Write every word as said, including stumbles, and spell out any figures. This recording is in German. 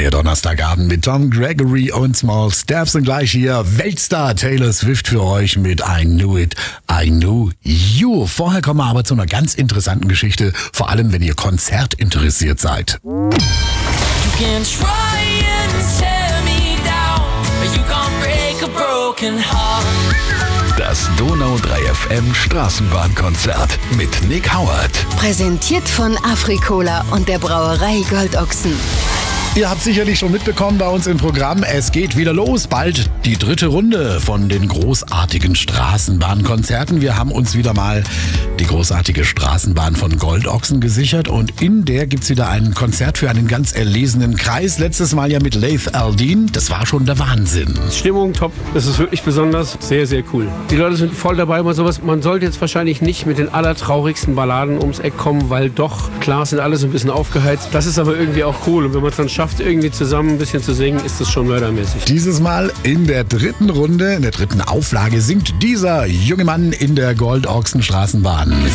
Der Donnerstagabend mit Tom Gregory und Small Steps und gleich hier Weltstar Taylor Swift für euch mit I Knew It, I Knew You. Vorher kommen wir aber zu einer ganz interessanten Geschichte, vor allem wenn ihr konzertinteressiert seid. You can try and tear me down, but you can't break a broken heart. Das Donau drei F M Straßenbahnkonzert mit Nick Howard. Präsentiert von Afrikola und der Brauerei Goldochsen. Ihr habt sicherlich schon mitbekommen bei uns im Programm, es geht wieder los. Bald die dritte Runde von den großartigen Straßenbahnkonzerten. Wir haben uns wieder mal die großartige Straßenbahn von Goldochsen gesichert und in der gibt's wieder ein Konzert für einen ganz erlesenen Kreis. Letztes Mal ja mit Laith Al-Din. Das war schon der Wahnsinn. Stimmung top. Das ist wirklich besonders. Sehr, sehr cool. Die Leute sind voll dabei. Man, sowas. Man sollte jetzt wahrscheinlich nicht mit den allertraurigsten Balladen ums Eck kommen, weil doch, klar sind alle so ein bisschen aufgeheizt. Das ist aber irgendwie auch cool. Und wenn man es dann schafft, irgendwie zusammen ein bisschen zu singen, ist das schon mördermäßig. Dieses Mal in der dritten Runde, in der dritten Auflage singt dieser junge Mann in der Goldochsen Straßenbahn.